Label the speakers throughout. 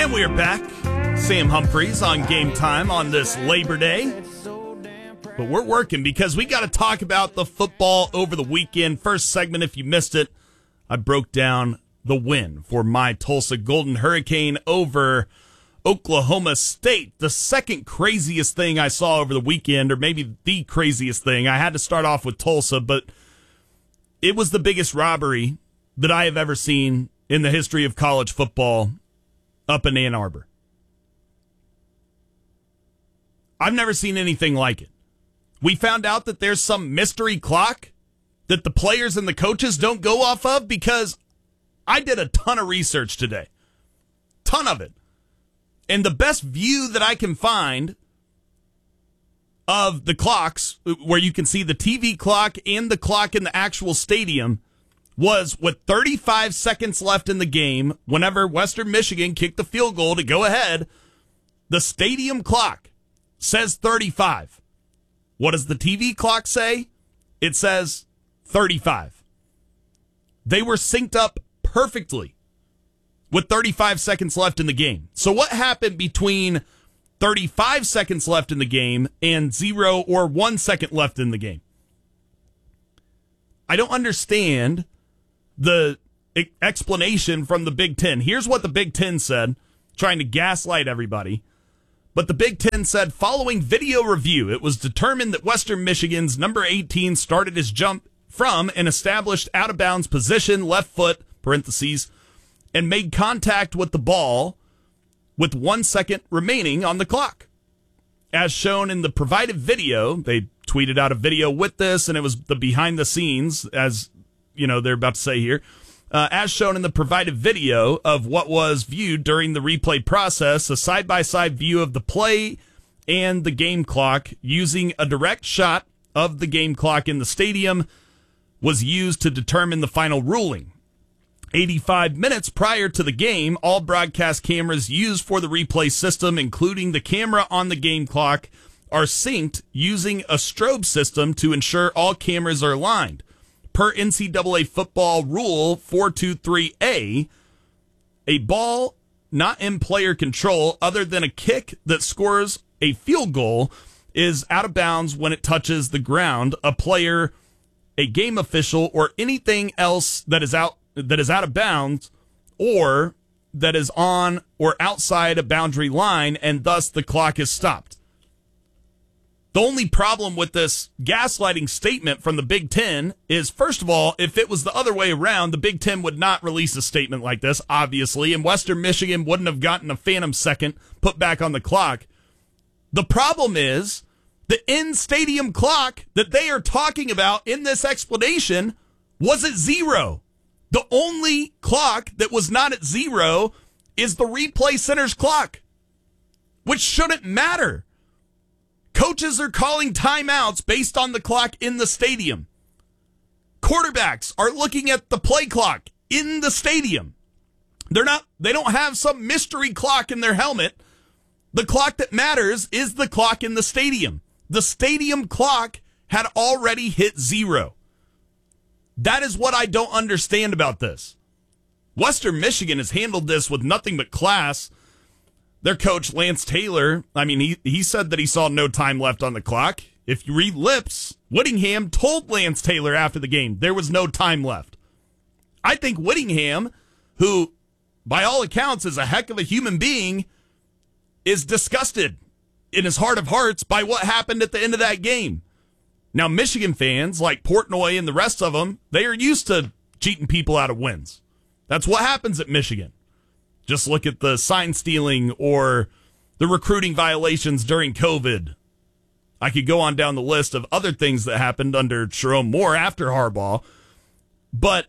Speaker 1: And we are back. Sam Humphreys on Game Time on this Labor Day. But we're working because we got to talk about the football over the weekend. First segment, if you missed it, I broke down the win for my Tulsa Golden Hurricane over Oklahoma State. The second craziest thing I saw over the weekend, or maybe the craziest thing, I had to start off with Tulsa, but it was the biggest robbery that I have ever seen in the history of college football up in Ann Arbor. I've never seen anything like it. We found out that there's some mystery clock that the players and the coaches don't go off of, because I did a ton of research today. Ton of it. And the best view that I can find of the clocks, where you can see the TV clock and the clock in the actual stadium, was with 35 seconds left in the game, whenever Western Michigan kicked the field goal to go ahead. The stadium clock says 35. What does the TV clock say? It says 35. They were synced up perfectly with 35 seconds left in the game. So what happened between 35 seconds left in the game and 0 or 1 second left in the game? I don't understand the explanation from the Big Ten. Here's what the Big Ten said, trying to gaslight everybody. But the Big Ten said, following video review, it was determined that Western Michigan's number 18 started his jump from an established out-of-bounds position, left foot, parentheses, and made contact with the ball with 1 second remaining on the clock. As shown in the provided video, they tweeted out a video with this, and it was the behind the scenes, as you know, they're about to say here. As shown in the provided video of what was viewed during the replay process, a side-by-side view of the play and the game clock using a direct shot of the game clock in the stadium was used to determine the final ruling. 85 minutes prior to the game, all broadcast cameras used for the replay system, including the camera on the game clock, are synced using a strobe system to ensure all cameras are aligned. Per NCAA football rule 423A, a ball not in player control other than a kick that scores a field goal is out of bounds when it touches the ground. A player, a game official, or anything else that is out of bounds or that is on or outside a boundary line, and thus the clock is stopped. The only problem with this gaslighting statement from the Big Ten is, first of all, if it was the other way around, the Big Ten would not release a statement like this, obviously, and Western Michigan wouldn't have gotten a phantom second put back on the clock. The problem is the in-stadium clock that they are talking about in this explanation was at 0. The only clock that was not at 0 is the replay center's clock, which shouldn't matter. Coaches are calling timeouts based on the clock in the stadium. Quarterbacks are looking at the play clock in the stadium. They don't have some mystery clock in their helmet. The clock that matters is the clock in the stadium. The stadium clock had already hit 0. That is what I don't understand about this. Western Michigan has handled this with nothing but class. Their coach, Lance Taylor, he said that he saw no time left on the clock. If you read lips, Whittingham told Lance Taylor after the game there was no time left. I think Whittingham, who by all accounts is a heck of a human being, is disgusted in his heart of hearts by what happened at the end of that game. Now, Michigan fans like Portnoy and the rest of them, they are used to cheating people out of wins. That's what happens at Michigan. Just look at the sign stealing or the recruiting violations during COVID. I could go on down the list of other things that happened under Jerome Moore after Harbaugh. But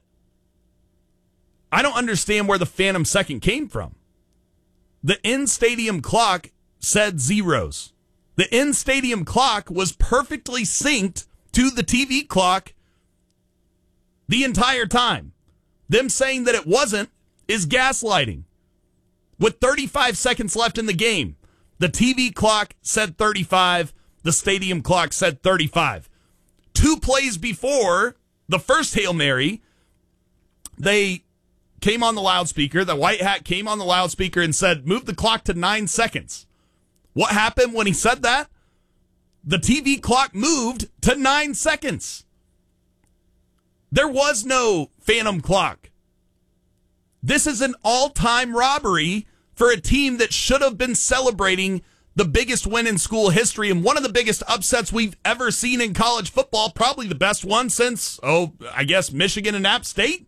Speaker 1: I don't understand where the phantom second came from. The in-stadium clock said zeros. The in-stadium clock was perfectly synced to the TV clock the entire time. Them saying that it wasn't is gaslighting. With 35 seconds left in the game, the TV clock said 35, the stadium clock said 35. 2 plays before the first Hail Mary, they came on the loudspeaker, the white hat came on the loudspeaker and said, move the clock to 9 seconds. What happened when he said that? The TV clock moved to 9 seconds. There was no phantom clock. This is an all-time robbery for a team that should have been celebrating the biggest win in school history and one of the biggest upsets we've ever seen in college football, probably the best one since, I guess, Michigan and App State.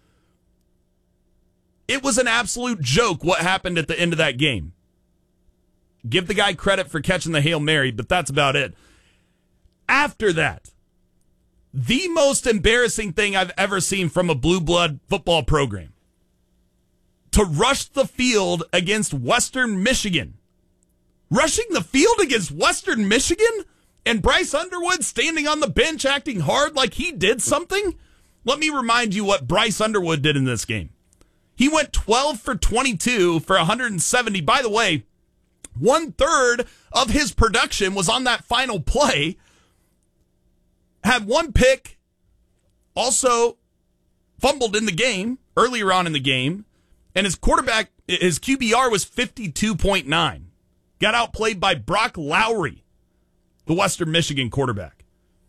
Speaker 1: It was an absolute joke what happened at the end of that game. Give the guy credit for catching the Hail Mary, but that's about it. After that, the most embarrassing thing I've ever seen from a blue blood football program. To rush the field against Western Michigan. Rushing the field against Western Michigan? And Bryce Underwood standing on the bench acting hard like he did something? Let me remind you what Bryce Underwood did in this game. He went 12 for 22 for 170. By the way, 1/3 of his production was on that final play. Had one pick, also fumbled in the game, earlier on in the game, and his QBR was 52.9. Got outplayed by Brock Lowry, the Western Michigan quarterback.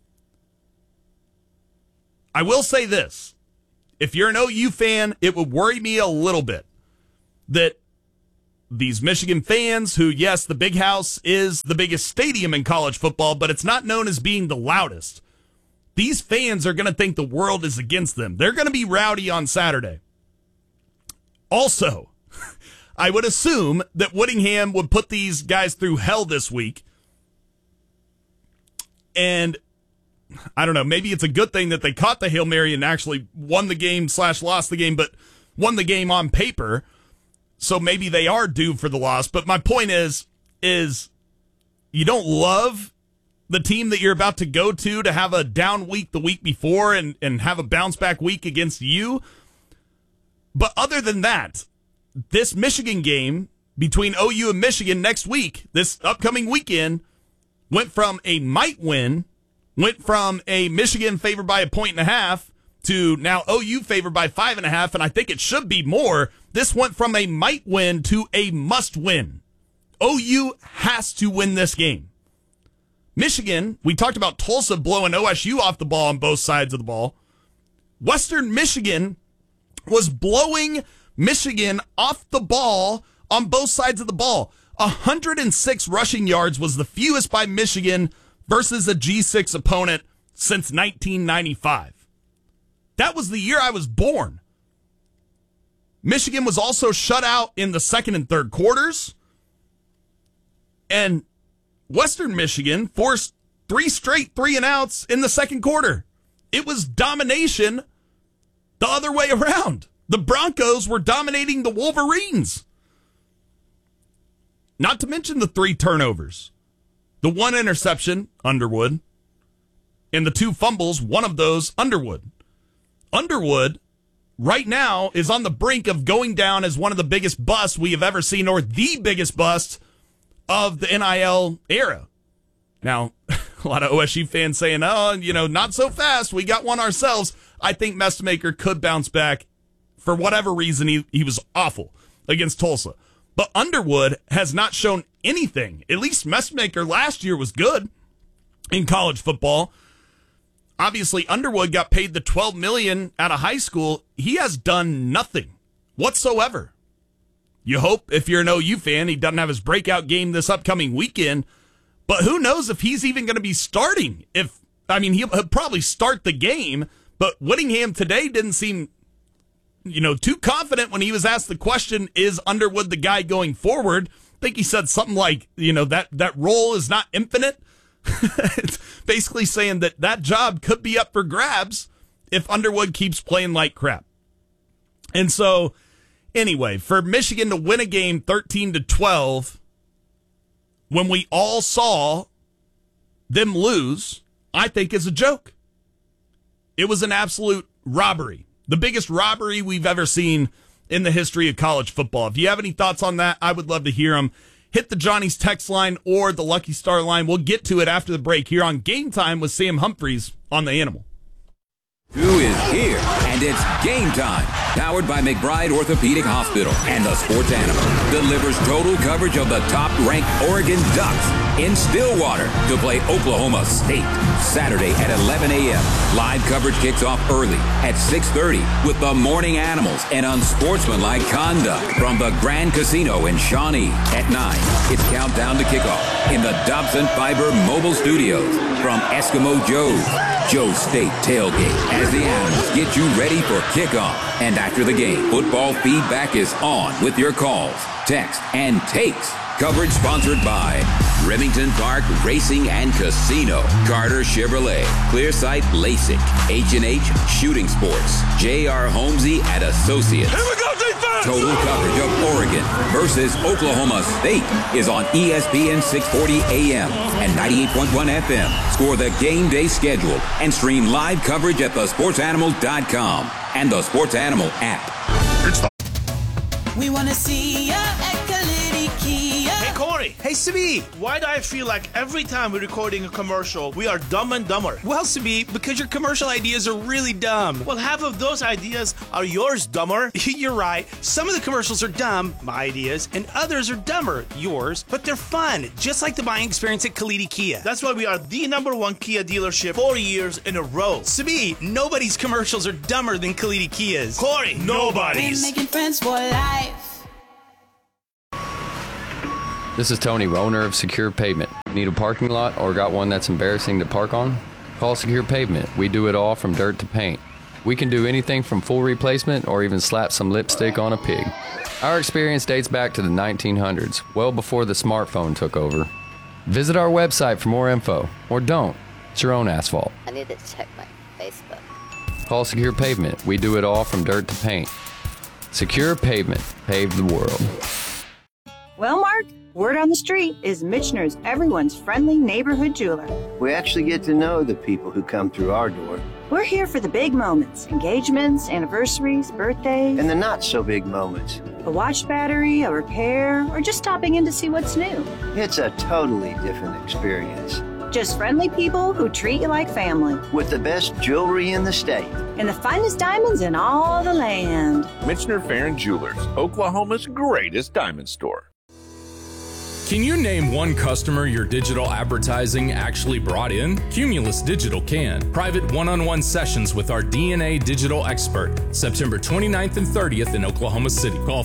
Speaker 1: I will say this. If you're an OU fan, it would worry me a little bit that these Michigan fans who, yes, the Big House is the biggest stadium in college football, but it's not known as being the loudest. These fans are going to think the world is against them. They're going to be rowdy on Saturday. Also, I would assume that Whittingham would put these guys through hell this week. And I don't know, maybe it's a good thing that they caught the Hail Mary and actually won the game / lost the game, but won the game on paper. So maybe they are due for the loss. But my point is you don't love the team that you're about to go to have a down week the week before and have a bounce back week against you. But other than that, this Michigan game between OU and Michigan next week, this upcoming weekend, went from a might win, went from a Michigan favored by 1.5 to now OU favored by 5.5, and I think it should be more. This went from a might win to a must win. OU has to win this game. Michigan, we talked about Tulsa blowing OSU off the ball on both sides of the ball. Western Michigan was blowing Michigan off the ball on both sides of the ball. 106 rushing yards was the fewest by Michigan versus a G6 opponent since 1995. That was the year I was born. Michigan was also shut out in the second and third quarters. And Western Michigan forced 3 straight 3-and-outs in the second quarter. It was domination the other way around. The Broncos were dominating the Wolverines. Not to mention the 3 turnovers. The 1 interception, Underwood, and the 2 fumbles, one of those, Underwood. Underwood, right now, is on the brink of going down as one of the biggest busts we have ever seen, or the biggest bust of the NIL era. Now, a lot of OSU fans saying, not so fast. We got one ourselves. I think Mestemaker could bounce back. For whatever reason, he was awful against Tulsa. But Underwood has not shown anything. At least Mestemaker last year was good in college football. Obviously, Underwood got paid the $12 million out of high school. He has done nothing whatsoever. You hope, if you're an OU fan, he doesn't have his breakout game this upcoming weekend. But who knows if he's even going to be starting. He'll probably start the game. But Whittingham today didn't seem, too confident when he was asked the question, is Underwood the guy going forward? I think he said something like, that role is not infinite. It's basically saying that job could be up for grabs if Underwood keeps playing like crap. And so, anyway, for Michigan to win a game 13-12, when we all saw them lose, I think is a joke. It was an absolute robbery. The biggest robbery we've ever seen in the history of college football. If you have any thoughts on that, I would love to hear them. Hit the Johnny's text line or the Lucky Star line. We'll get to it after the break here on Game Time with Sam Humphreys on The Animal.
Speaker 2: Who is here, and it's game time. Powered by McBride Orthopedic Hospital and the Sports Animal. Delivers total coverage of the top-ranked Oregon Ducks in Stillwater to play Oklahoma State. Saturday at 11 a.m. Live coverage kicks off early at 6:30 with the Morning Animals and unsportsmanlike conduct from the Grand Casino in Shawnee. At 9, it's countdown to kickoff in the Dobson Fiber Mobile Studios from Eskimo Joe's State Tailgate as the Animals get you ready for kickoff. And after the game, football feedback is on with your calls, text, and takes. Coverage sponsored by Remington Park Racing and Casino, Carter Chevrolet, Clearsight LASIK, H&H Shooting Sports, J.R. Holmesy and Associates.
Speaker 3: Here we go, defense!
Speaker 2: Total coverage of Oregon versus Oklahoma State is on ESPN 640 AM and 98.1 FM. Score the game day schedule and stream live coverage at thesportsanimal.com and the Sports Animal app.
Speaker 4: We want to see ya at Kalidi Kia.
Speaker 3: Hey, Corey.
Speaker 5: Hey, Sabi.
Speaker 3: Why do I feel like every time we're recording a commercial, we are dumb and dumber?
Speaker 5: Well, Sabi, because your commercial ideas are really dumb.
Speaker 3: Well, half of those ideas are yours, dumber.
Speaker 5: You're right. Some of the commercials are dumb, my ideas, and others are dumber, yours, but they're fun, just like the buying experience at Kalidi Kia.
Speaker 3: That's why we are the #1 Kia dealership 4 years in a row.
Speaker 5: Sabi, nobody's commercials are dumber than Kalidi Kia's.
Speaker 3: Corey, nobody's.
Speaker 4: We're making friends for life.
Speaker 6: This is Tony, owner of Secure Pavement. Need a parking lot or got one that's embarrassing to park on? Call Secure Pavement. We do it all from dirt to paint. We can do anything from full replacement or even slap some lipstick on a pig. Our experience dates back to the 1900s, well before the smartphone took over. Visit our website for more info, or don't. It's your own asphalt.
Speaker 7: I need to check my Facebook.
Speaker 6: Call Secure Pavement. We do it all from dirt to paint. Secure Pavement. Pave the world.
Speaker 8: Well, Mark, word on the street is Michener's everyone's friendly neighborhood jeweler.
Speaker 9: We actually get to know the people who come through our door.
Speaker 8: We're here for the big moments, engagements, anniversaries, birthdays.
Speaker 9: And the not-so-big moments.
Speaker 8: A watch battery, a repair, or just stopping in to see what's new.
Speaker 9: It's a totally different experience.
Speaker 8: Just friendly people who treat you like family.
Speaker 9: With the best jewelry in the state.
Speaker 8: And the finest diamonds in all the land.
Speaker 10: Michener Farron Jewelers, Oklahoma's greatest diamond store.
Speaker 11: Can you name one customer your digital advertising actually brought in? Cumulus Digital can. Private one-on-one sessions with our DNA digital expert. September 29th and 30th in Oklahoma City. Call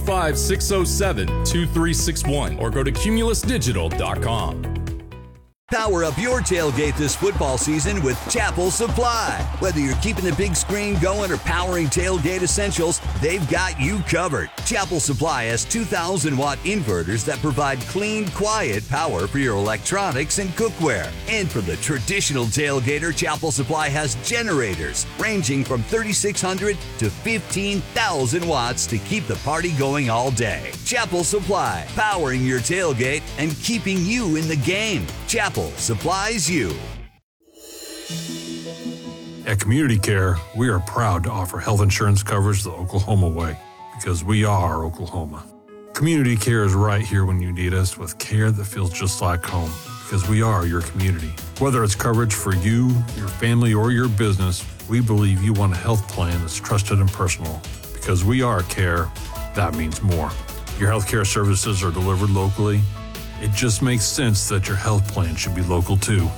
Speaker 11: 405-607-2361 or go to cumulusdigital.com.
Speaker 12: Power up your tailgate this football season with Chapel Supply. Whether you're keeping the big screen going or powering tailgate essentials, they've got you covered. Chapel Supply has 2,000-watt inverters that provide clean, quiet power for your electronics and cookware. And for the traditional tailgater, Chapel Supply has generators ranging from 3,600 to 15,000 watts to keep the party going all day. Chapel Supply, powering your tailgate and keeping you in the game. Chapel supplies you.
Speaker 13: At Community Care, we are proud to offer health insurance coverage the Oklahoma way, because we are Oklahoma. Community Care is right here when you need us with care that feels just like home, because we are your community. Whether it's coverage for you, your family, or your business, we believe you want a health plan that's trusted and personal. Because we are care, that means more. Your healthcare services are delivered locally. It just makes sense that your health plan should be local too.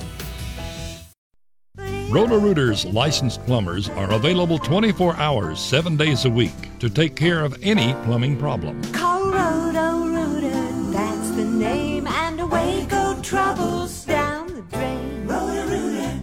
Speaker 14: Roto-Rooters licensed plumbers are available 24 hours, 7 days a week to take care of any plumbing problem.
Speaker 15: Call Roto-Rooter, that's the name, and away go troubles down the drain. Roto-Rooter.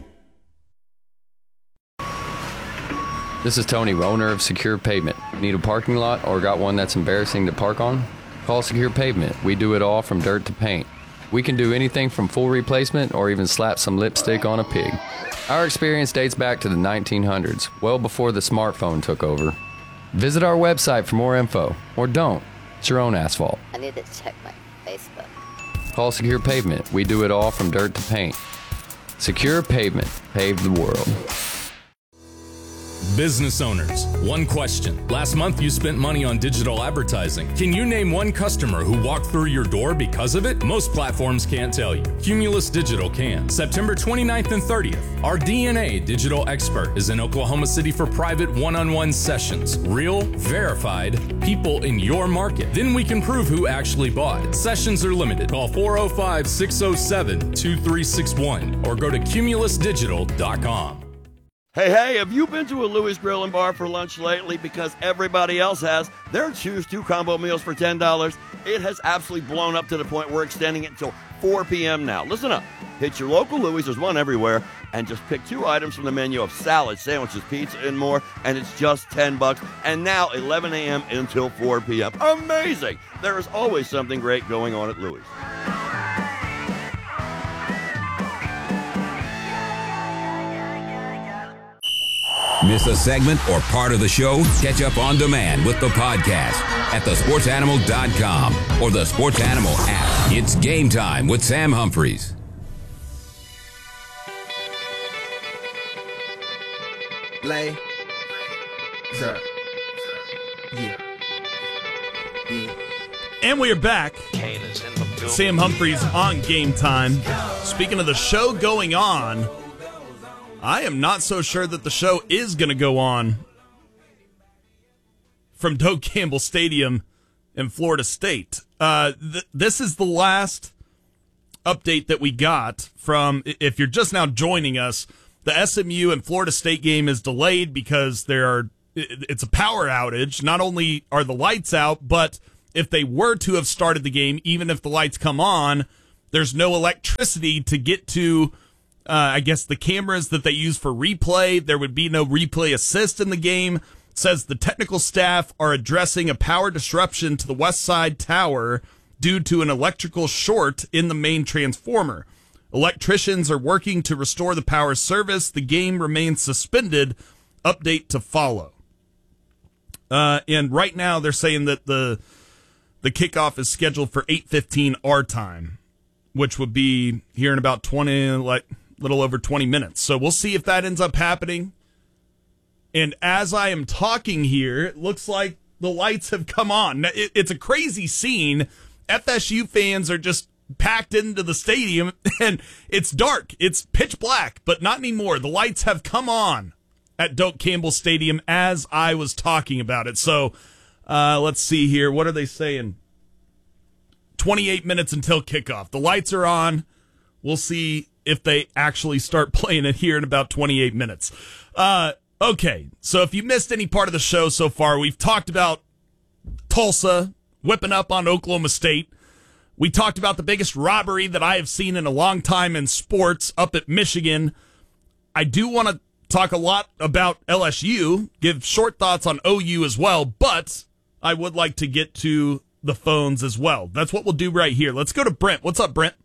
Speaker 6: This is Tony, owner of Secure Pavement. Need a parking lot or got one that's embarrassing to park on? Call Secure Pavement. We do it all from dirt to paint. We can do anything from full replacement or even slap some lipstick on a pig. Our experience dates back to the 1900s, well before the smartphone took over. Visit our website for more info, or don't. It's your own asphalt.
Speaker 7: I need to check my Facebook.
Speaker 6: Call Secure Pavement. We do it all from dirt to paint. Secure Pavement. Pave the world.
Speaker 11: Business owners, one question. Last month you spent money on digital advertising. Can you name one customer who walked through your door because of it? Most platforms can't tell you. Cumulus Digital can. September 29th and 30th, our DNA digital expert is in Oklahoma City for private one-on-one sessions. Real, verified, people in your market. Then we can prove who actually bought. Sessions are limited. Call 405-607-2361 or go to cumulusdigital.com.
Speaker 16: Hey, have you been to a Louis Grill and Bar for lunch lately? Because everybody else has. Their Choose 2 combo meals for $10. It has absolutely blown up to the point we're extending it until 4 p.m. now. Listen up. Hit your local Louis, there's one everywhere, and just pick 2 items from the menu of salad, sandwiches, pizza, and more, and it's just $10. And now 11 a.m. until 4 p.m. Amazing! There is always something great going on at Louis.
Speaker 2: Miss a segment or part of the show? Catch up on demand with the podcast at thesportsanimal.com or the Sports Animal app. It's Game Time with Sam Humphreys.
Speaker 17: Lay. Sir.
Speaker 1: Yeah. And we are back. Sam Humphreys on Game Time. Speaking of the show going on, I am not so sure that the show is going to go on from Doak Campbell Stadium in Florida State. This is the last update that we got from, if you're just now joining us, the SMU and Florida State game is delayed because it's a power outage. Not only are the lights out, but if they were to have started the game, even if the lights come on, there's no electricity to get to I guess the cameras that they use for replay. There would be no replay assist in the game. It says the technical staff are addressing a power disruption to the West Side Tower due to an electrical short in the main transformer. Electricians are working to restore the power service. The game remains suspended. Update to follow. And right now they're saying that the kickoff is scheduled for 8:15 our time, which would be here in about little over 20 minutes. So we'll see if that ends up happening. And as I am talking here, it looks like the lights have come on. It's a crazy scene. FSU fans are just packed into the stadium, and it's dark. It's pitch black, but not anymore. The lights have come on at Doak Campbell Stadium as I was talking about it. So let's see here. What are they saying? 28 minutes until kickoff. The lights are on. We'll see if they actually start playing it here in about 28 minutes. Okay, so if you missed any part of the show so far, we've talked about Tulsa whipping up on Oklahoma State. We talked about the biggest robbery that I have seen in a long time in sports up at Michigan. I do want to talk a lot about LSU, give short thoughts on OU as well, but I would like to get to the phones as well. That's what we'll do right here. Let's go to Brent. What's up, Brent?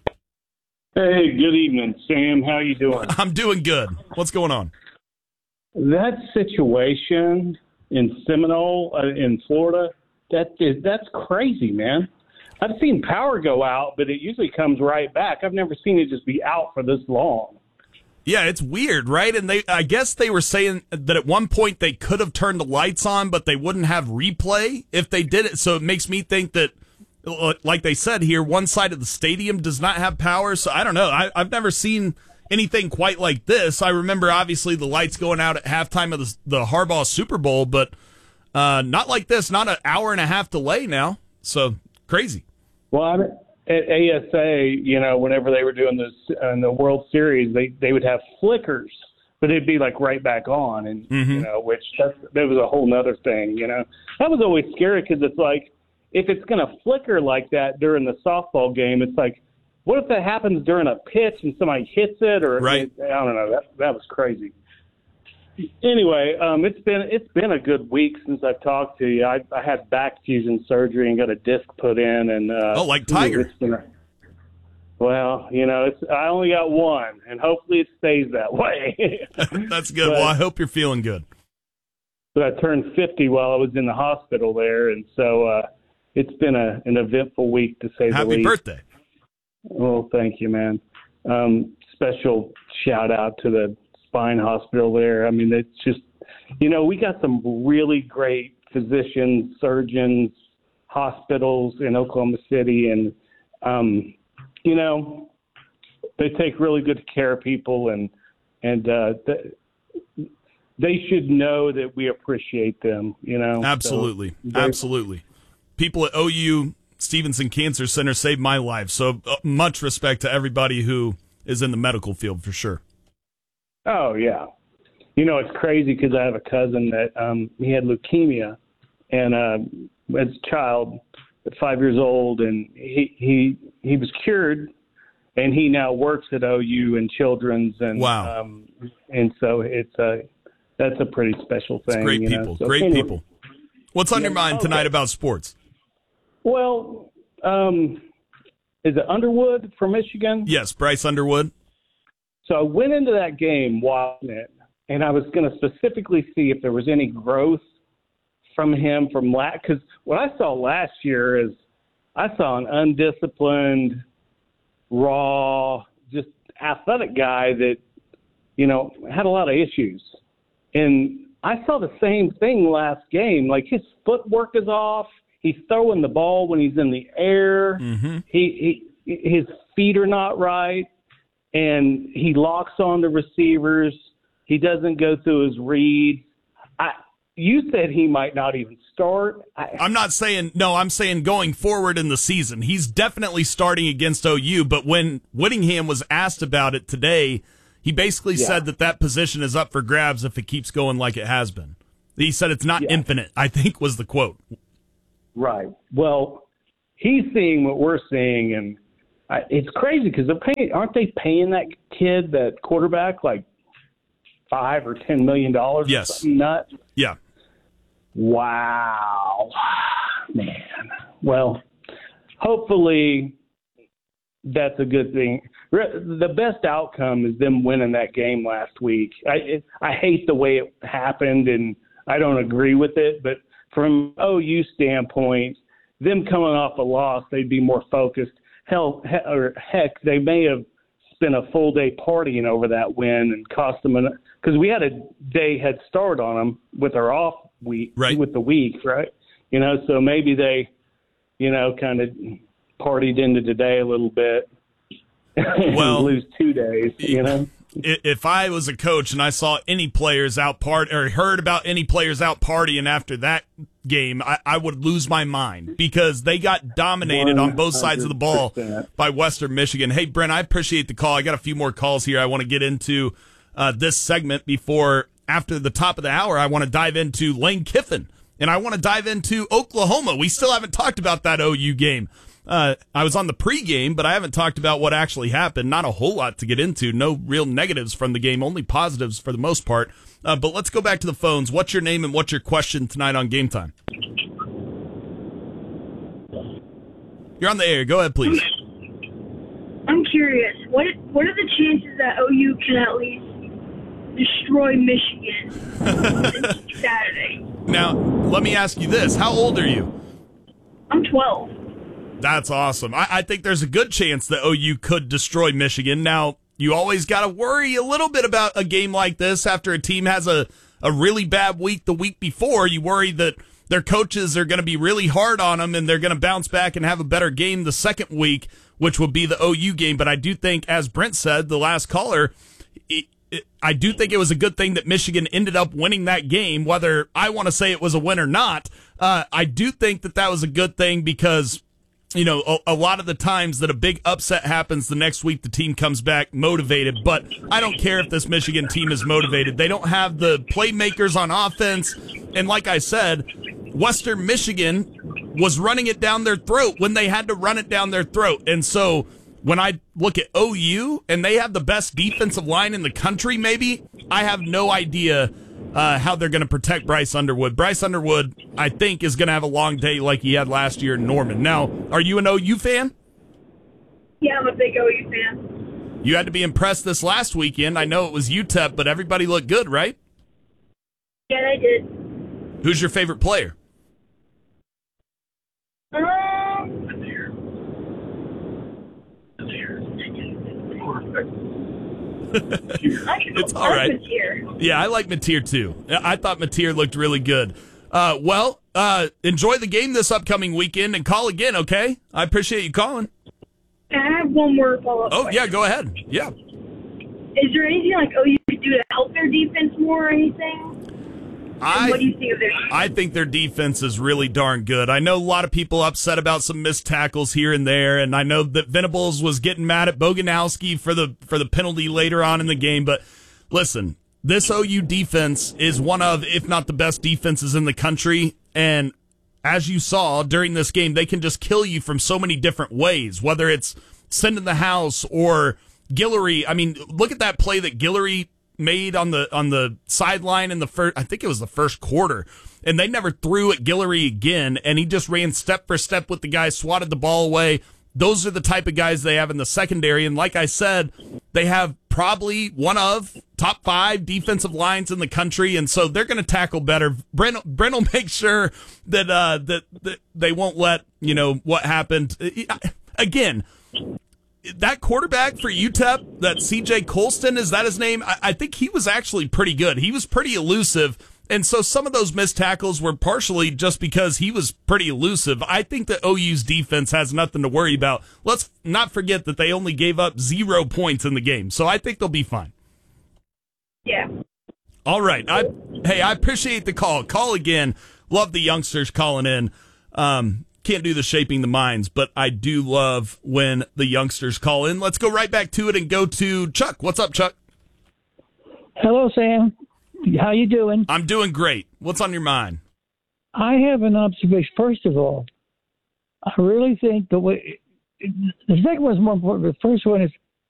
Speaker 18: Hey, good evening, Sam. How you doing?
Speaker 1: I'm doing good. What's going on?
Speaker 18: That situation in Seminole, in Florida, that's crazy, man. I've seen power go out, but it usually comes right back. I've never seen it just be out for this long.
Speaker 1: Yeah, it's weird, right? And I guess they were saying that at one point they could have turned the lights on, but they wouldn't have replay if they did it. So it makes me think that, like they said here, one side of the stadium does not have power. So I don't know. I've never seen anything quite like this. I remember, obviously, the lights going out at halftime of the Harbaugh Super Bowl, but not like this. Not an hour and a half delay now. So crazy.
Speaker 18: Well, at ASA, whenever they were doing this in the World Series, they would have flickers, but it'd be like right back on, and which that was a whole nother thing. That was always scary because it's like, if it's going to flicker like that during the softball game, it's like, what if that happens during a pitch and somebody hits it? Or
Speaker 1: right.
Speaker 18: I don't know. That was crazy. Anyway, it's been a good week since I've talked to you. I had back fusion surgery and got a disc put in, and
Speaker 1: like Tiger.
Speaker 18: Well, I only got one, and hopefully it stays that way.
Speaker 1: That's good. Well, I hope you're feeling good.
Speaker 18: But I turned 50 while I was in the hospital there, and so it's been an eventful week, to say the least.
Speaker 1: Happy birthday.
Speaker 18: Well, thank you, man. Special shout out to the spine hospital there. I mean, it's just we got some really great physicians, surgeons, hospitals in Oklahoma City, and they take really good care of people, and they should know that we appreciate them.
Speaker 1: Absolutely, absolutely. People at OU Stevenson Cancer Center saved my life, so much respect to everybody who is in the medical field for sure.
Speaker 18: Oh yeah, it's crazy because I have a cousin that he had leukemia, and as a child, at 5 years old, and he was cured, and he now works at OU in children's, and
Speaker 1: wow,
Speaker 18: and so that's a pretty special thing.
Speaker 1: It's great people,
Speaker 18: So,
Speaker 1: great people. What's on your mind tonight about sports?
Speaker 18: Well, is it Underwood from Michigan?
Speaker 1: Yes, Bryce Underwood.
Speaker 18: So I went into that game watching it, and I was going to specifically see if there was any growth from him from last. Because what I saw last year is I saw an undisciplined, raw, just athletic guy that, had a lot of issues. And I saw the same thing last game. Like, his footwork is off. He's throwing the ball when he's in the air.
Speaker 1: Mm-hmm.
Speaker 18: His feet are not right. And he locks on the receivers. He doesn't go through his reads. You said he might not even start.
Speaker 1: I'm not saying – no, I'm saying going forward in the season. He's definitely starting against OU, but when Whittingham was asked about it today, he basically said that position is up for grabs if it keeps going like it has been. He said it's not infinite, I think was the quote.
Speaker 18: Right. Well, he's seeing what we're seeing, and it's crazy because aren't they paying that kid, that quarterback, like $5 or $10 million?
Speaker 1: Yes.
Speaker 18: Or something nuts?
Speaker 1: Yeah.
Speaker 18: Wow, man. Well, hopefully that's a good thing. The best outcome is them winning that game last week. I hate the way it happened, and I don't agree with it, but from OU standpoint, them coming off a loss, they'd be more focused. Heck, they may have spent a full day partying over that win and cost them because we had a day head start on them with our off week,
Speaker 1: right,
Speaker 18: with the week, right? So maybe they, kind of partied into today a little bit.
Speaker 1: Well,
Speaker 18: lose 2 days,
Speaker 1: If I was a coach and I saw any players out or heard about any players out partying after that game, I would lose my mind because they got dominated on both sides of the ball by Western Michigan. Hey, Brent, I appreciate the call. I got a few more calls here I want to get into this segment before, after the top of the hour, I want to dive into Lane Kiffin, and I want to dive into Oklahoma. We still haven't talked about that OU game. I was on the pregame, but I haven't talked about what actually happened. Not a whole lot to get into. No real negatives from the game, only positives for the most part. But let's go back to the phones. What's your name and what's your question tonight on Game Time? You're on the air. Go ahead, please.
Speaker 19: I'm curious. What are the chances that OU can at least destroy Michigan Saturday?
Speaker 1: Now, let me ask you this. How old are you?
Speaker 19: I'm 12.
Speaker 1: That's awesome. I think there's a good chance that OU could destroy Michigan. Now, you always got to worry a little bit about a game like this after a team has a really bad week the week before. You worry that their coaches are going to be really hard on them and they're going to bounce back and have a better game the second week, which will be the OU game. But I do think, as Brent said, the last caller, I do think it was a good thing that Michigan ended up winning that game, whether I want to say it was a win or not. I do think that was a good thing because a lot of the times that a big upset happens, the next week the team comes back motivated. But I don't care if this Michigan team is motivated. They don't have the playmakers on offense. And like I said, Western Michigan was running it down their throat when they had to run it down their throat. And so when I look at OU and they have the best defensive line in the country, maybe, I have no idea how they're going to protect Bryce Underwood. Bryce Underwood, I think, is going to have a long day like he had last year in Norman. Now, are you an OU fan?
Speaker 19: Yeah, I'm a big OU fan.
Speaker 1: You had to be impressed this last weekend. I know it was UTEP, but everybody looked good, right?
Speaker 19: Yeah, they did.
Speaker 1: Who's your favorite player? It's all right.
Speaker 19: Mateer.
Speaker 1: Yeah, I like Mateer too. I thought Mateer looked really good. Enjoy the game this upcoming weekend and call again, okay? I appreciate you calling.
Speaker 19: I have one more follow-up
Speaker 1: Oh,
Speaker 19: question.
Speaker 1: yeah, go ahead. Yeah.
Speaker 19: Is there anything like OU could do to help their defense more or anything? And what do you think of their defense?
Speaker 1: I think their defense is really darn good. I know a lot of people upset about some missed tackles here and there, and I know that Venables was getting mad at Boganowski for the penalty later on in the game. But listen, this OU defense is one of, if not the best defenses in the country, and as you saw during this game, they can just kill you from so many different ways, whether it's sending the house or Guillory. I mean, look at that play that Guillory made on the sideline in the first, I think it was the first quarter, and they never threw at Guillory again, and he just ran step for step with the guy, swatted the ball away. Those are the type of guys they have in the secondary, and like I said, they have probably one of top 5 defensive lines in the country, and so they're going to tackle better. Brent will make sure that that they won't let what happened again. That quarterback for UTEP, that CJ Colston, is that his name? I think he was actually pretty good. He was pretty elusive. And so some of those missed tackles were partially just because he was pretty elusive. I think that OU's defense has nothing to worry about. Let's not forget that they only gave up 0 points in the game. So I think they'll be fine.
Speaker 19: Yeah.
Speaker 1: All right. I appreciate the call. Call again. Love the youngsters calling in. Can't do the shaping the minds, but I do love when the youngsters call in. Let's go right back to it and go to Chuck. What's up, Chuck?
Speaker 20: Hello, Sam. How you doing?
Speaker 1: I'm doing great. What's on your mind?
Speaker 20: I have an observation. First of all, I really think the second one is more important. The first one is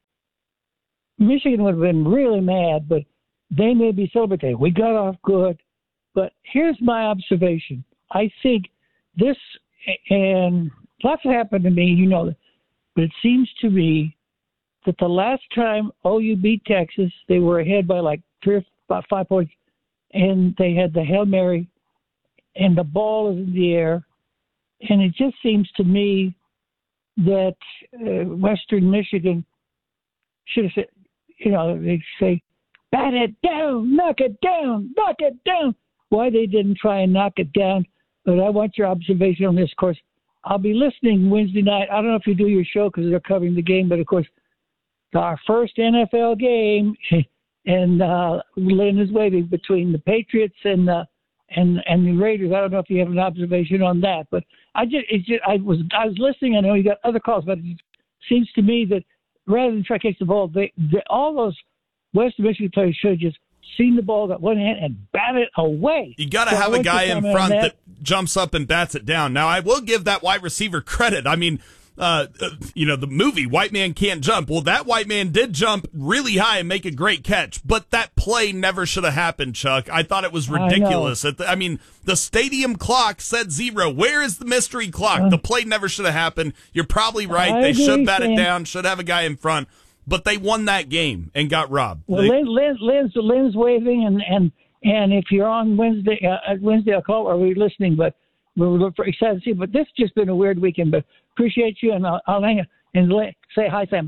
Speaker 20: Michigan would have been really mad, but they may be celebrating. We got off good. But here's my observation. I think this, and lots happened to me, but it seems to me that the last time OU beat Texas, they were ahead by like 5 points, and they had the Hail Mary, and the ball is in the air. And it just seems to me that Western Michigan should have said, they say, bat it down, knock it down, knock it down. Why they didn't try and knock it down, but I want your observation on this. Of course, I'll be listening Wednesday night. I don't know if you do your show because they're covering the game, but of course, our first NFL game, and Lynn is waiting between the Patriots and the Raiders. I don't know if you have an observation on that, but I was listening. I know you got other calls, but it seems to me that rather than try to catch the ball, all those Western Michigan players should have just seen the ball, got one hand, and bat it away.
Speaker 1: You got to have a guy in front that jumps up and bats it down. Now, I will give that wide receiver credit. I mean, the movie White Man Can't Jump. Well, that white man did jump really high and make a great catch, but that play never should have happened, Chuck. I thought it was ridiculous. The stadium clock said 0. Where is the mystery clock? The play never should have happened. You're probably right. They should bat it down, should have a guy in front, but they won that game and got robbed.
Speaker 20: Well, Lynn's waving, and if you're on Wednesday, I'll call. Are we listening? But we're excited to see. But this has just been a weird weekend. But appreciate you, and I'll hang it and say hi, Sam.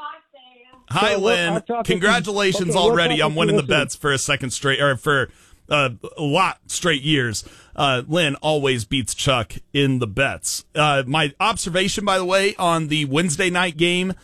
Speaker 1: Hi, Lynn. Congratulations already on winning the bets for a second straight, or for a lot straight years. Lynn always beats Chuck in the bets. My observation, by the way, on the Wednesday night game,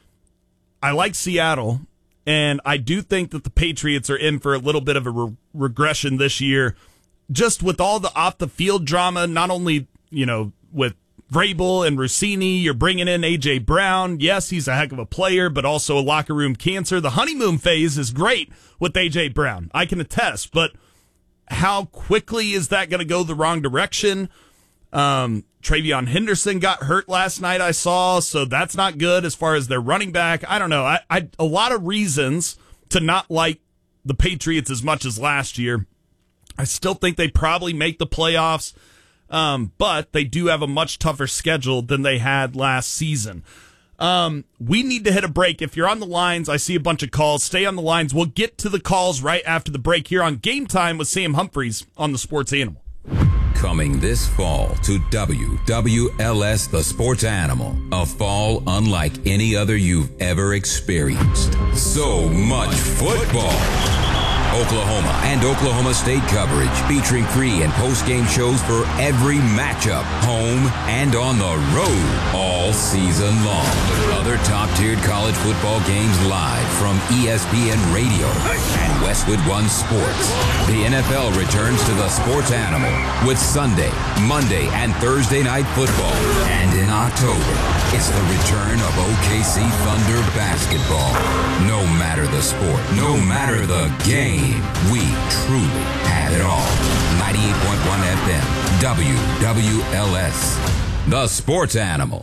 Speaker 1: I like Seattle, and I do think that the Patriots are in for a little bit of a regression this year, just with all the off-the-field drama, not only, with Vrabel and Rossini, you're bringing in A.J. Brown. Yes, he's a heck of a player, but also a locker room cancer. The honeymoon phase is great with A.J. Brown. I can attest, but how quickly is that going to go the wrong direction? TreVeyon Henderson got hurt last night, I saw, so that's not good as far as their running back. I don't know. I a lot of reasons to not like the Patriots as much as last year. I still think they probably make the playoffs, but they do have a much tougher schedule than they had last season. We need to hit a break. If you're on the lines, I see a bunch of calls. Stay on the lines. We'll get to the calls right after the break here on Game Time with Sam Humphreys on the Sports Animal.
Speaker 2: Coming this fall to WWLS The Sports Animal, a fall unlike any other you've ever experienced. So much football. Oklahoma and Oklahoma State coverage featuring pre- and post-game shows for every matchup, home and on the road, all season long. Other top-tiered college football games live from ESPN Radio and Westwood One Sports. The NFL returns to the Sports Animal with Sunday, Monday, and Thursday night football. And in October, it's the return of OKC Thunder basketball. No matter the sport, no matter the game, we truly have it all. 98.1 FM, WWLS, The Sports Animal.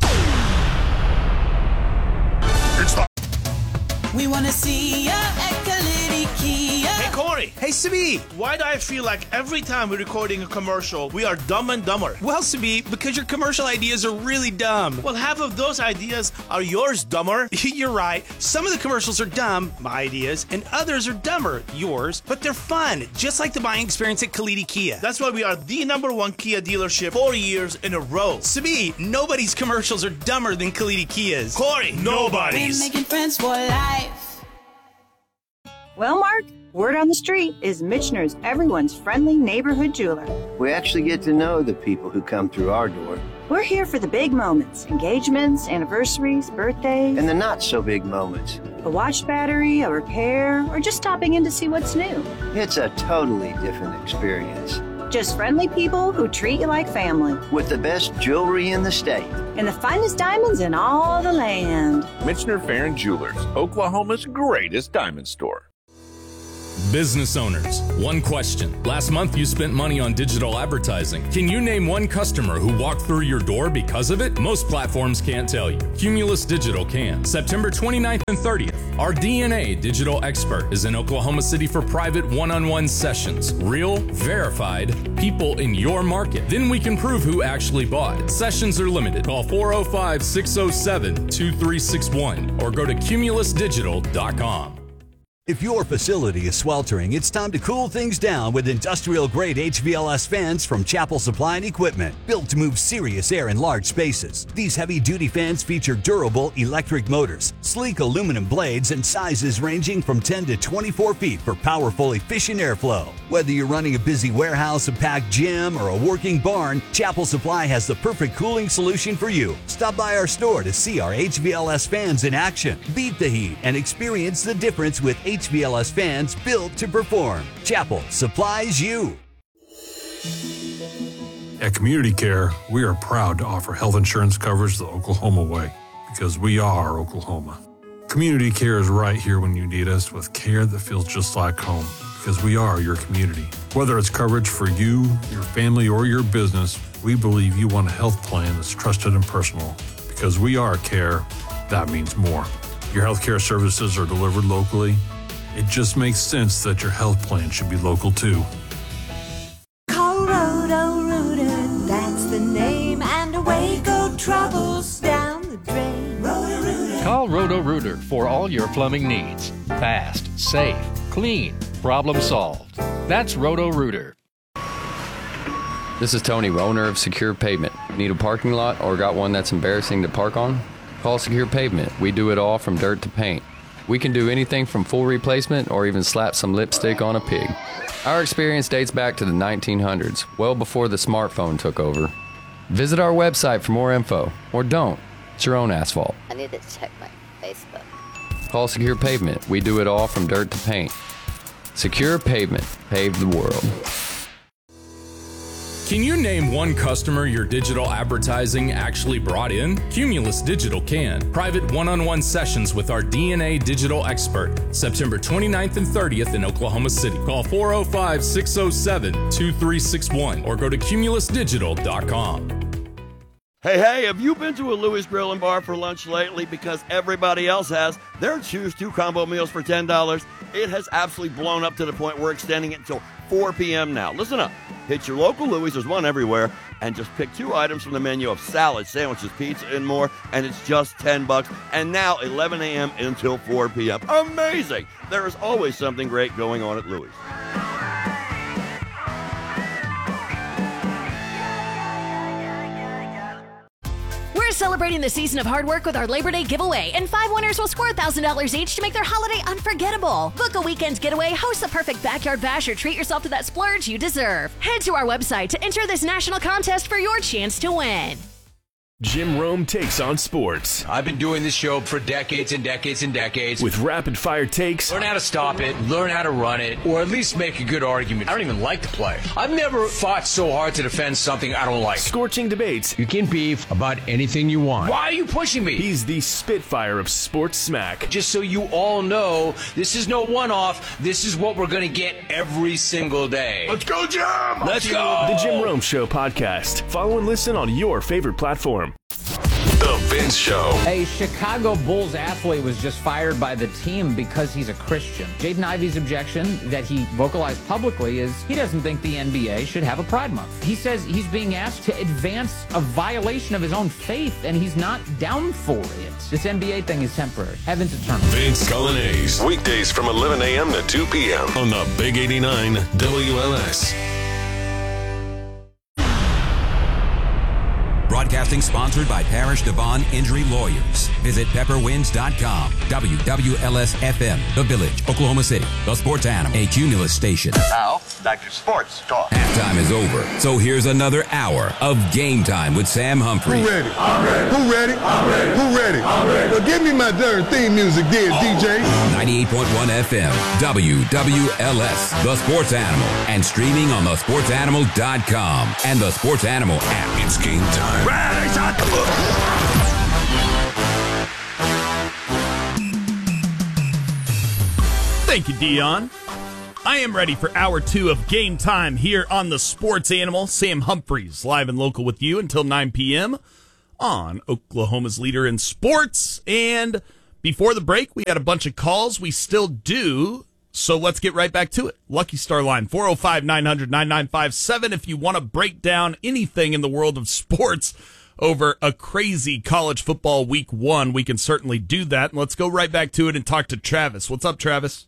Speaker 4: We want to see ya at Kalidi Kia.
Speaker 3: Hey, Corey.
Speaker 5: Hey, Sabi.
Speaker 3: Why do I feel like every time we're recording a commercial, we are dumb and dumber?
Speaker 5: Well, Sabi, because your commercial ideas are really dumb.
Speaker 3: Well, half of those ideas are yours, dumber.
Speaker 5: You're right. Some of the commercials are dumb, my ideas, and others are dumber, yours, but they're fun, just like the buying experience at Kalidi Kia.
Speaker 3: That's why we are the #1 Kia dealership 4 years in a row.
Speaker 5: Sabi, nobody's commercials are dumber than Kalidi Kia's.
Speaker 3: Corey, nobody's.
Speaker 4: We're making friends for life.
Speaker 8: Well, Mark, word on the street is Michener's everyone's friendly neighborhood jeweler.
Speaker 9: We actually get to know the people who come through our door.
Speaker 8: We're here for the big moments, engagements, anniversaries, birthdays.
Speaker 9: And the not-so-big moments.
Speaker 8: A watch battery, a repair, or just stopping in to see what's new.
Speaker 9: It's a totally different experience.
Speaker 8: Just friendly people who treat you like family.
Speaker 9: With the best jewelry in the state.
Speaker 8: And the finest diamonds in all the land.
Speaker 10: Michener Farron Jewelers, Oklahoma's greatest diamond store.
Speaker 11: Business owners, one question. Last month you spent money on digital advertising. Can you name one customer who walked through your door because of it? Most platforms can't tell you. Cumulus Digital can. September 29th and 30th, our DNA digital expert is in Oklahoma City for private one-on-one sessions. Real, verified, people in your market. Then we can prove who actually bought. Sessions are limited. Call 405-607-2361 or go to cumulusdigital.com.
Speaker 12: If your facility is sweltering, it's time to cool things down with industrial-grade HVLS fans from Chapel Supply and Equipment, built to move serious air in large spaces. These heavy-duty fans feature durable electric motors, sleek aluminum blades, and sizes ranging from 10 to 24 feet for powerful, efficient airflow. Whether you're running a busy warehouse, a packed gym, or a working barn, Chapel Supply has the perfect cooling solution for you. Stop by our store to see our HVLS fans in action. Beat the heat and experience the difference with HVLS fans built to perform. Chapel supplies you.
Speaker 13: At Community Care, we are proud to offer health insurance coverage the Oklahoma way, because we are Oklahoma. Community Care is right here when you need us, with care that feels just like home, because we are your community. Whether it's coverage for you, your family, or your business, we believe you want a health plan that's trusted and personal. Because we are care, that means more. Your healthcare services are delivered locally. It just makes sense that your health plan should be local too.
Speaker 15: Call Roto-Rooter, that's the name, and away go troubles down the drain. Roto-Rooter.
Speaker 14: Call Roto-Rooter for all your plumbing needs. Fast, safe, clean, problem solved. That's Roto-Rooter.
Speaker 6: This is Tony, owner of Secure Pavement. Need a parking lot or got one that's embarrassing to park on? Call Secure Pavement. We do it all from dirt to paint. We can do anything from full replacement or even slap some lipstick on a pig. Our experience dates back to the 1900s, well before the smartphone took over. Visit our website for more info, or don't. It's your own asphalt.
Speaker 7: I need to check my Facebook.
Speaker 6: Call Secure Pavement. We do it all from dirt to paint. Secure Pavement. Pave the world.
Speaker 11: Can you name one customer your digital advertising actually brought in? Cumulus Digital can. Private one-on-one sessions with our DNA digital expert. September 29th and 30th in Oklahoma City. Call 405-607-2361 or go to cumulusdigital.com.
Speaker 16: Hey, have you been to a Louis Grill and Bar for lunch lately? Because everybody else has. Their Choose 2 combo meals for $10. It has absolutely blown up to the point we're extending it until 4 p.m. now. Listen up. Hit your local Louis, there's one everywhere, and just pick 2 items from the menu of salads, sandwiches, pizza, and more, and it's just $10. And now 11 a.m. until 4 p.m. Amazing! There is always something great going on at Louis.
Speaker 21: We're celebrating the season of hard work with our Labor Day giveaway, and 5 winners will score $1,000 each to make their holiday unforgettable. Book a weekend getaway, host the perfect backyard bash, or treat yourself to that splurge you deserve. Head to our website to enter this national contest for your chance to win.
Speaker 22: Jim Rome takes on sports.
Speaker 23: I've been doing this show for decades and decades and decades.
Speaker 22: With rapid-fire takes.
Speaker 23: Learn how to stop it, learn how to run it, or at least make a good argument. I don't even like the play. I've never fought so hard to defend something I don't like.
Speaker 22: Scorching debates.
Speaker 23: You can beef about anything you want. Why are you pushing me?
Speaker 22: He's the Spitfire of sports smack.
Speaker 23: Just so you all know, this is no one-off. This is what we're going to get every single day.
Speaker 22: Let's go, Jim! Let's go! The Jim Rome Show podcast. Follow and listen on your favorite platform.
Speaker 24: The Vince Show.
Speaker 25: A Chicago Bulls athlete was just fired by the team because he's a Christian. Jaden Ivey's objection that he vocalized publicly is he doesn't think the NBA should have a Pride Month. He says he's being asked to advance a violation of his own faith, and he's not down for it. This NBA thing is temporary. Heaven's eternal.
Speaker 24: Vince Cullinase. Weekdays from 11 a.m. to 2 p.m. on the Big 89 WLS.
Speaker 2: Broadcasting sponsored by Parish Devon Injury Lawyers. Visit pepperwinds.com. WWLS-FM, The Village, Oklahoma City. The Sports Animal, a Cumulus station.
Speaker 26: Now, back to sports talk.
Speaker 2: Halftime is over, so here's another hour of Game Time with Sam Humphrey.
Speaker 27: Who ready? I'm ready. Who ready? I'm ready. Who ready? I'm ready. Well, give me my darn theme music then, DJ.
Speaker 2: 98.1 FM, WWLS, The Sports Animal, and streaming on thesportsanimal.com and the Sports Animal app.
Speaker 24: It's game time.
Speaker 26: Rise out the book.
Speaker 1: Thank you, Dion. I am ready for hour 2 of Game Time here on the Sports Animal. Sam Humphreys, live and local with you until 9 p.m. on Oklahoma's leader in sports. And before the break, we had a bunch of calls. We still do. So let's get right back to it. Lucky Star line, 405-900-9957. If you want to break down anything in the world of sports over a crazy college football week 1, we can certainly do that. And let's go right back to it and talk to Travis. What's up, Travis?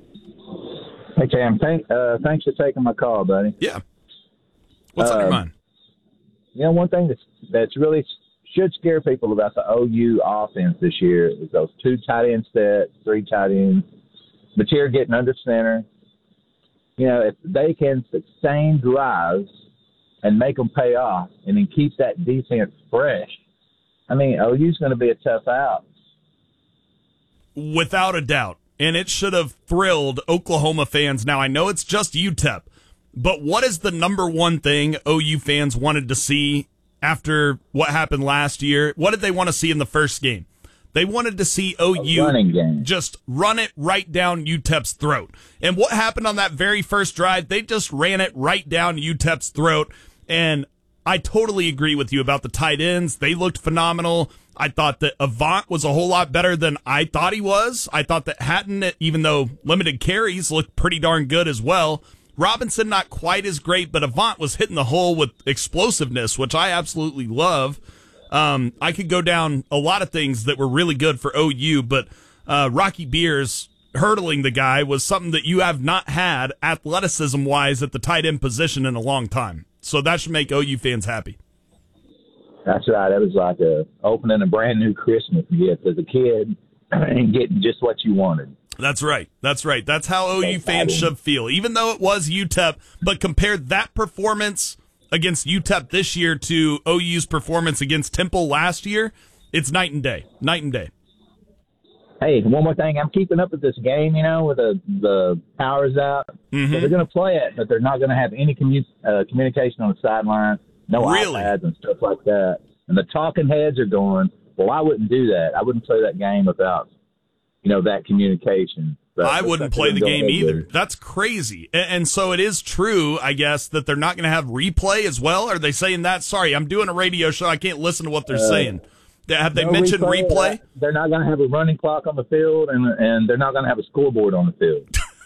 Speaker 28: Hey, Cam. Thanks for taking my call, buddy.
Speaker 1: Yeah. What's on your mind?
Speaker 28: You know, one thing that's really should scare people about the OU offense this year is those 2 tight end sets, 3 tight ends. Mateer getting under center. You know, if they can sustain drives and make them pay off and then keep that defense fresh, I mean, OU's going to be a tough out.
Speaker 1: Without a doubt. And it should have thrilled Oklahoma fans. Now, I know it's just UTEP, but what is the number one thing OU fans wanted to see after what happened last year? What did they want to see in the first game? They wanted to see OU just run it right down UTEP's throat. And what happened on that very first drive? They just ran it right down UTEP's throat. And I totally agree with you about the tight ends. They looked phenomenal. I thought that Avant was a whole lot better than I thought he was. I thought that Hatton, even though limited carries, looked pretty darn good as well. Robinson, not quite as great, but Avant was hitting the hole with explosiveness, which I absolutely love. I could go down a lot of things that were really good for OU, but Rocky Beers hurdling the guy was something that you have not had athleticism-wise at the tight end position in a long time. So that should make OU fans happy.
Speaker 28: That's right. That was like opening a brand-new Christmas gift as a kid and getting just what you wanted.
Speaker 1: That's right. That's right. That's how OU fans should feel, even though it was UTEP. But compare that performance against UTEP this year to OU's performance against Temple last year, it's night and day. Night and day.
Speaker 28: Hey, one more thing. I'm keeping up with this game, you know, with the powers out. Mm-hmm. So they're going to play it, but they're not going to have any communication on the sideline, no iPads and stuff like that. And the talking heads are going, well, I wouldn't do that. I wouldn't play that game without, you know, that communication. But
Speaker 1: I wouldn't play the game either. That's crazy. And so it is true, I guess, that they're not going to have replay as well. Are they saying that? Sorry, I'm doing a radio show. I can't listen to what they're saying. Have they mentioned replay?
Speaker 28: They're not going to have a running clock on the field, and they're not going to have a scoreboard on the field.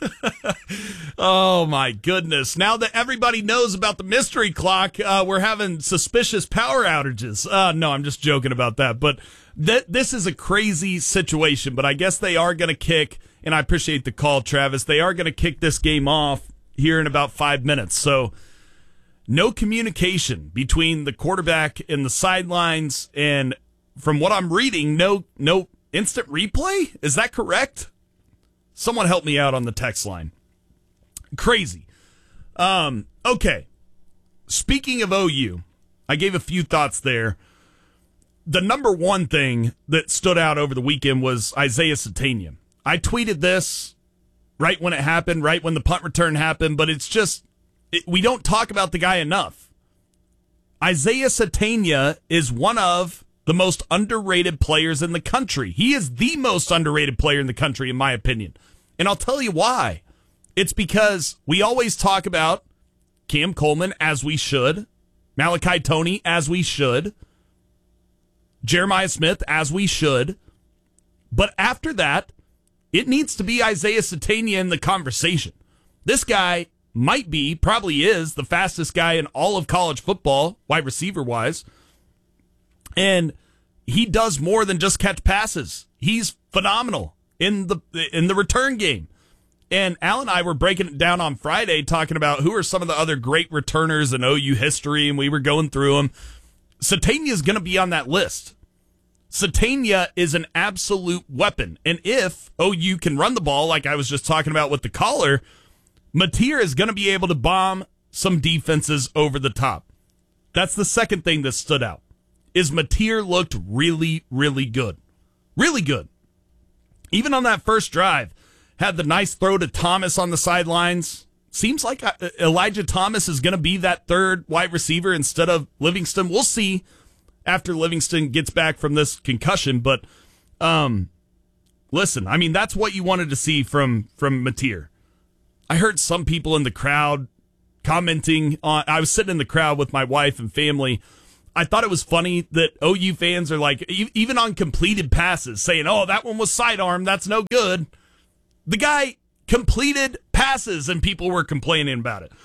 Speaker 1: Oh, my goodness. Now that everybody knows about the mystery clock, we're having suspicious power outages. No, I'm just joking about that. But this is a crazy situation, but I guess they are going to kick, and I appreciate the call, Travis. They are going to kick this game off here in about 5 minutes. So no communication between the quarterback and the sidelines, and from what I'm reading, no instant replay. Is that correct? Someone help me out on the text line. Crazy. Okay. Speaking of OU, I gave a few thoughts there. The number one thing that stood out over the weekend was Isaiah Sategna. I tweeted this right when it happened, right when the punt return happened, but it's just, we don't talk about the guy enough. Isaiah Sategna is one of the most underrated players in the country. He is the most underrated player in the country, in my opinion. And I'll tell you why. It's because we always talk about Cam Coleman, as we should, Malachi Toney, as we should, Jeremiah Smith, as we should. But after that, it needs to be Isaiah Sategna in the conversation. This guy might be, probably is, the fastest guy in all of college football, wide receiver-wise. And he does more than just catch passes. He's phenomenal in the return game. And Al and I were breaking it down on Friday, talking about who are some of the other great returners in OU history, and we were going through them. Sategna is going to be on that list. Sategna is an absolute weapon. And if OU can run the ball, like I was just talking about with the caller, Mateer is going to be able to bomb some defenses over the top. That's the second thing that stood out, is Mateer looked really, really good. Really good. Even on that first drive, had the nice throw to Thomas on the sidelines. Seems like Elijah Thomas is going to be that third wide receiver instead of Livingston. We'll see after Livingston gets back from this concussion. But listen, I mean, that's what you wanted to see from Mateer. I heard some people in the crowd commenting on, I was sitting in the crowd with my wife and family. I thought it was funny that OU fans are like, even on completed passes, saying, oh, that one was sidearm, that's no good. The guy completed passes and people were complaining about it.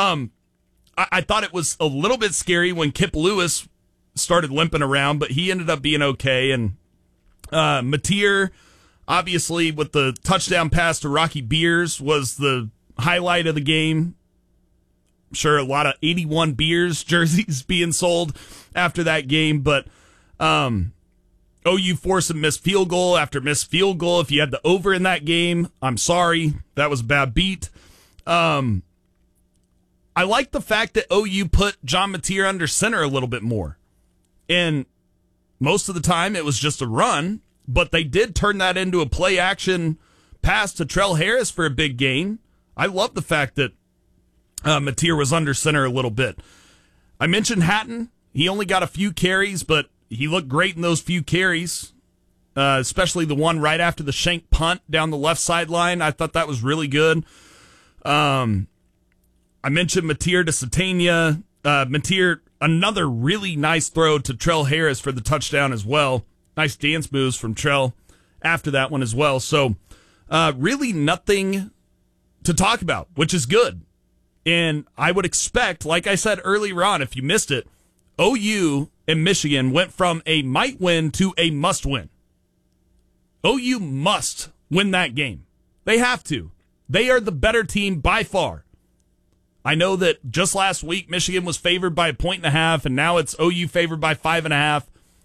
Speaker 1: I thought it was a little bit scary when Kip Lewis started limping around, but he ended up being okay. And Mateer, obviously, with the touchdown pass to Rocky Beers, was the highlight of the game. I'm sure a lot of 81 Beers jerseys being sold after that game, but OU forced a missed field goal after missed field goal. If you had the over in that game, I'm sorry. That was a bad beat. I like the fact that OU put John Mateer under center a little bit more. And most of the time it was just a run, but they did turn that into a play action pass to Trell Harris for a big gain. I love the fact that Mateer was under center a little bit. I mentioned Hatton. He only got a few carries, but he looked great in those few carries, especially the one right after the shank punt down the left sideline. I thought that was really good. I mentioned Mateer to Sategna. Mateer, another really nice throw to Trell Harris for the touchdown as well. Nice dance moves from Trell after that one as well. So really nothing to talk about, which is good. And I would expect, like I said earlier on, if you missed it, OU and Michigan went from a might win to a must win. OU must win that game. They have to. They are the better team by far. I know that just last week, Michigan was favored by 1.5, and now it's OU favored by 5.5.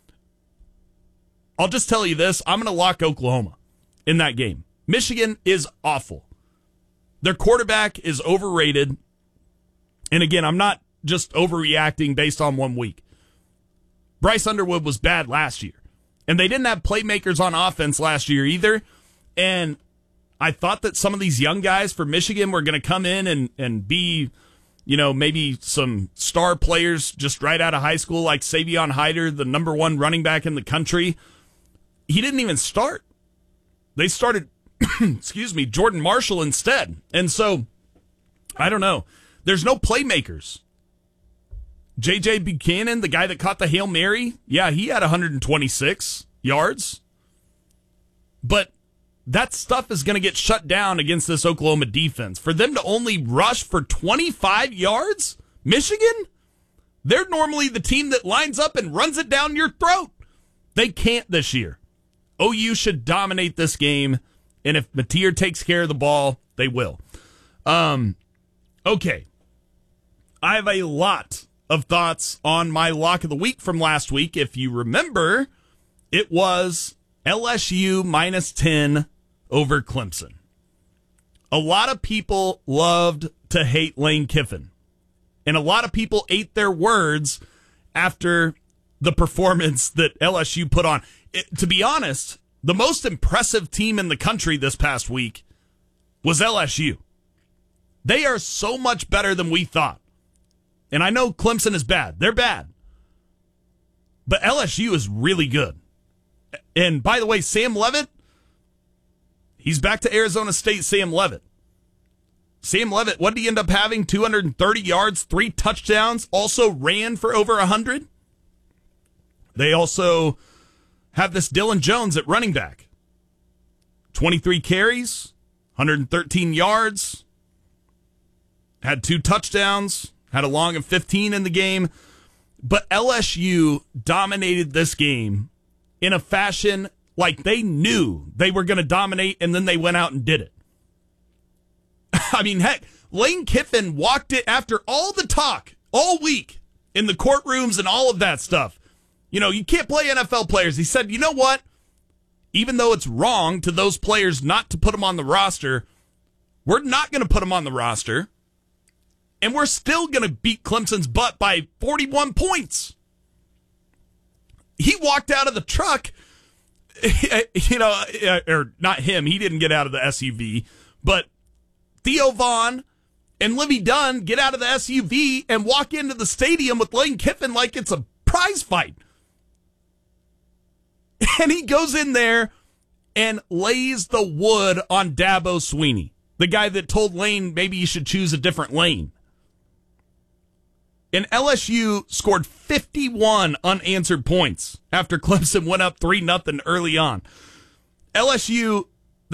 Speaker 1: I'll just tell you this. I'm going to lock Oklahoma in that game. Michigan is awful. Their quarterback is overrated. And again, I'm not just overreacting based on 1 week. Bryce Underwood was bad last year. And they didn't have playmakers on offense last year either. And I thought that some of these young guys for Michigan were going to come in and be, you know, maybe some star players just right out of high school, like Savion Hyder, the number 1 running back in the country. He didn't even start. They started, Jordan Marshall instead. And so, I don't know. There's no playmakers. J.J. Buchanan, the guy that caught the Hail Mary, yeah, he had 126 yards. But that stuff is going to get shut down against this Oklahoma defense. For them to only rush for 25 yards, Michigan, they're normally the team that lines up and runs it down your throat. They can't this year. OU should dominate this game, and if Mateer takes care of the ball, they will. Okay. I have a lot of thoughts on my lock of the week from last week. If you remember, It was LSU minus 10 over Clemson. A lot of people loved to hate Lane Kiffin. And a lot of people ate their words after the performance that LSU put on. To be honest, the most impressive team in the country this past week was LSU. They are so much better than we thought. And I know Clemson is bad. They're bad. But LSU is really good. And by the way, Sam Leavitt, he's back to Arizona State Sam Leavitt. Sam Leavitt, what did he end up having? 230 yards, 3 touchdowns, also ran for over 100. They also have this Dylan Jones at running back. 23 carries, 113 yards, had 2 touchdowns, had a long of 15 in the game. But LSU dominated this game in a fashion like they knew they were going to dominate, and then they went out and did it. I mean, heck, Lane Kiffin walked it after all the talk all week in the courtrooms and all of that stuff. You know, you can't play NFL players. He said, you know what? Even though it's wrong to those players not to put them on the roster, we're not going to put them on the roster. And we're still going to beat Clemson's butt by 41 points. He walked out of the truck, you know, or not him. He didn't get out of the SUV. But Theo Vaughn and Livy Dunn get out of the SUV and walk into the stadium with Lane Kiffin like it's a prize fight. And he goes in there and lays the wood on Dabo Swinney, the guy that told Lane maybe you should choose a different lane. And LSU scored 51 unanswered points after Clemson went up 3-0 early on. LSU